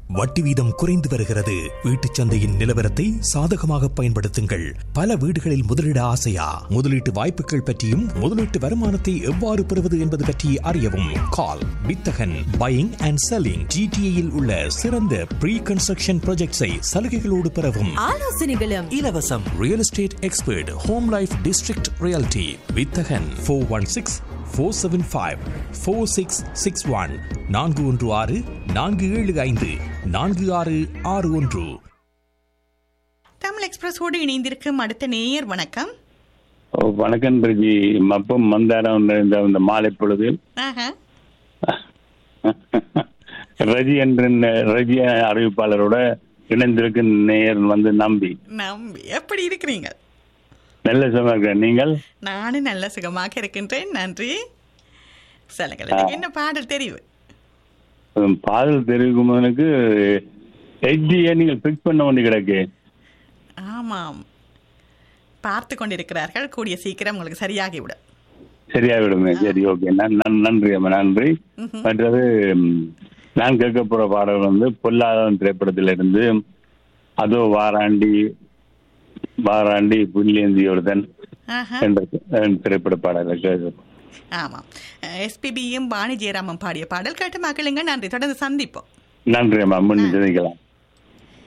வட்டி வீதம் குறைந்து வருகிறது. வீட்டுச் சந்தையின் நிலவரத்தை சாதகமாக பயன்படுத்துங்கள். பல வீடுகளில் முதலீட ஆசையா? முதலீட்டு வாய்ப்புகள் பற்றியும் முதலீட்டு வருமானத்தை எவ்வாறு பெறுவது என்பது பற்றி அறியவும். கால் வித்தகன் பையிங் அண்ட் செல்லிங். ஜிடிஏயில் உள்ள சிறந்த ப்ரீ கன்ஸ்ட்ரக்ஷன் ப்ராஜெக்ட்ஸை சலுகைகளோடு பெறவும். ஆலோசனைகளும் இலவசம். Real estate expert home life district reality வித்தகன் 416-475-4661 416-475-4661. தமிழ் எக்ஸ்பிரஸோடு இணைந்திருக்கும் அடுத்த நேயர் வணக்கம். வணக்கம் பிரஜி. மப்பம் மந்தாரம் இந்த மாலை பொழுதில் ரஜி என்ற ரஜி அறிவிப்பாளரோட இணைந்திருக்கும் நேயர் நம்பி எப்படி இருக்கிறீங்க? நல்ல சுகமாக இருக்கிறேன். நீங்கள்? நானும் நல்ல சுகமாக இருக்கின்றேன், நன்றி. சொல்லுங்கள், என்ன பாடல் தெரிவு? பாடல் தெரிவிக்கும்போது எஜ்ஜியை நீங்கள் பிக் பண்ண வேண்டி கிடக்கு. ஆமாம், பார்த்து கொண்டிருக்கிறார்கள். கூடிய சீக்கிரம் உங்களுக்கு சரியாகிவிடும். சரியாகிவிடுமே. சரி, ஓகே. நன்றி அம்மா, நன்றி. மற்றது நான் கேட்க போற பாடல் பொல்லாதவன் திரைப்படத்திலிருந்து அதோ வாராண்டி புல்லேந்தியோடுதான் என்ற திரைப்பட பாடலை கேட்க. ஆமாம், எஸ்பிபியும் பாணி ஜெயராமன் பாடிய பாடல் கேட்டு மக்களுங்க. நன்றி, தொடர்ந்து சந்திப்போம். நன்றி அம்மா, முன் சந்திக்கலாம்.